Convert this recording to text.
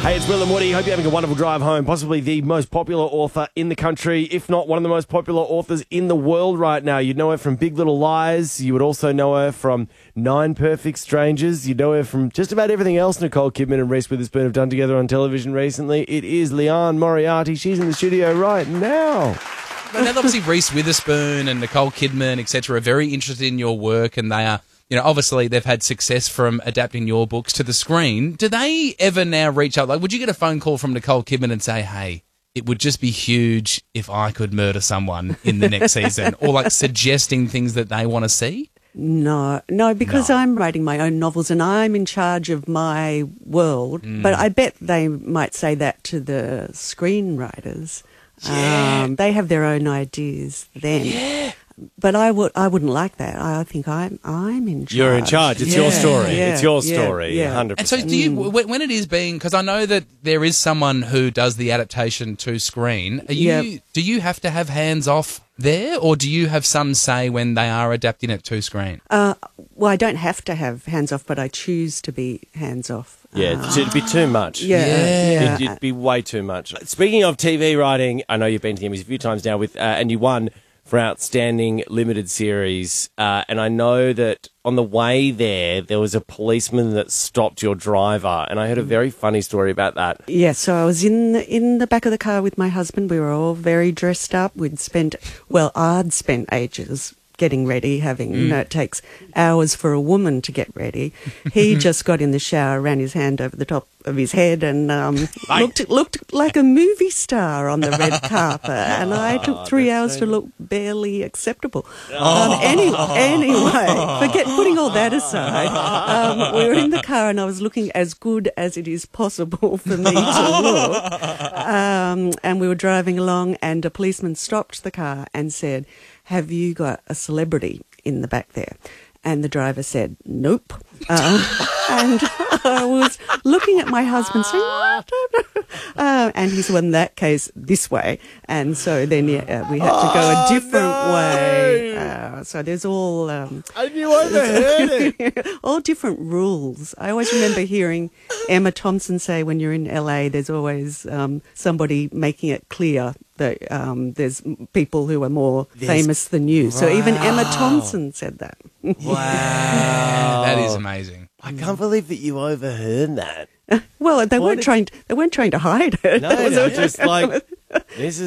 Hey, it's Will and Woody. Hope you're having a wonderful drive home. Possibly the most popular author in the country, if not one of the most popular authors in the world right now. You'd know her from Big Little Lies. You would also know her from Nine Perfect Strangers. You'd know her from just about everything else Nicole Kidman and Reese Witherspoon have done together on television recently. It is Liane Moriarty. She's in the studio right now. Now, obviously, Reese Witherspoon and Nicole Kidman, etc., are very interested in your work, and they are, you know, obviously they've had success from adapting your books to the screen. Do they ever now reach out? Like, would you get a phone call from Nicole Kidman and say, hey, it would just be huge if I could murder someone in the next season, or like suggesting things that they want to see? No, because I'm writing my own novels and I'm in charge of my world. But I bet they might say that to the screenwriters. Yeah. They have their own ideas then. Yeah. But I wouldn't like that. I think I'm in charge. You're in charge. It's your story. Yeah, It's your story, yeah. 100%. And so do you, when it is being, because I know that there is someone who does the adaptation to screen, do you have to have hands off there, or do you have some say when they are adapting it to screen? Well, I don't have to have hands off, but I choose to be hands off. Yeah, it'd be too much. Yeah. It'd be way too much. Speaking of TV writing, I know you've been to the Emmys a few times now, and you won for Outstanding Limited Series. And I know that on the way there was a policeman that stopped your driver, and I heard a very funny story about that. Yeah, so I was in the back of the car with my husband. We were all very dressed up. I'd spent ages getting ready, it takes hours for a woman to get ready. He just got in the shower, ran his hand over the top of his head and looked like a movie star on the red carpet. And I took 3 hours to look barely acceptable. Anyway, putting all that aside, we were in the car and I was looking as good as it is possible for me to look. And we were driving along and a policeman stopped the car and said, "Have you got a celebrity in the back there?" And the driver said, "Nope." And I was looking at my husband saying, "What?" And he said, "Well, in that case, this way." And so then we had to go a different way. So there's all... And you overheard it. all different rules. I always remember hearing Emma Thompson say when you're in LA, there's always somebody making it clear that there's people who are more famous than you. So even Emma Thompson said that. Wow. That is amazing. I can't believe that you overheard that. Well, they weren't trying to hide it. No, just like, this is